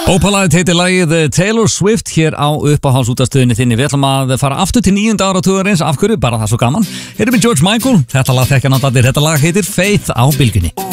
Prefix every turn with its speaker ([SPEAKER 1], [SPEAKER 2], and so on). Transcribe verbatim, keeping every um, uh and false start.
[SPEAKER 1] Opalite heitir lagið Taylor Swift hér á uppáhaldsútastöðinni þinni. Við ætlum að fara aftur til níunda áratugurins. Af hverju? Bara það er svo gaman. Hér er með George Michael. Þetta lag þekkja náttúrulega allir. Þetta lag heitir Faith á bylgjunni.